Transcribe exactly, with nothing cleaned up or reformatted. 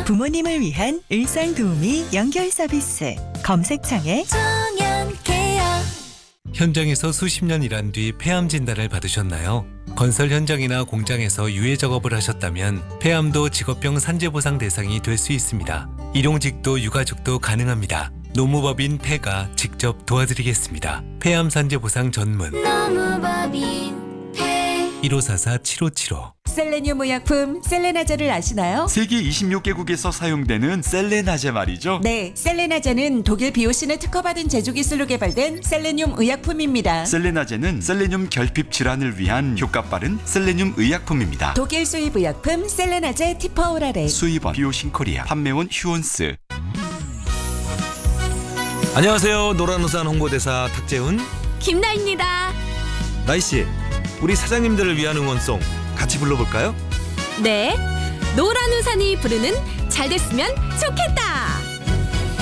부모님을 위한 일상 도우미 연결 서비스. 검색창에 정연케어. 현장에서 수십 년 일한 뒤 폐암 진단을 받으셨나요? 건설 현장이나 공장에서 유해 작업을 하셨다면 폐암도 직업병 산재보상 대상이 될 수 있습니다. 일용직도 유가족도 가능합니다. 노무법인 폐가 직접 도와드리겠습니다. 폐암 산재보상 전문 노무법인 폐. 일오사사 칠오칠오. 셀레늄 의약품 셀레나제를 아시나요? 세계 이십육 개국에서 사용되는 셀레나제 말이죠. 네, 셀레나제는 독일 비오신에 특허받은 제조 기술로 개발된 셀레늄 의약품입니다. 셀레나제는 셀레늄 결핍 질환을 위한 효과 빠른 셀레늄 의약품입니다. 독일 수입 의약품 셀레나제 티퍼오랄에 수입원 비오신 코리아, 판매원 휴온스. 안녕하세요. 노란우산 홍보대사 탁재훈. 김나입니다. 나이씨, 우리 사장님들을 위한 응원송 같이 불러볼까요? 네, 노란 우산이 부르는 잘 됐으면 좋겠다.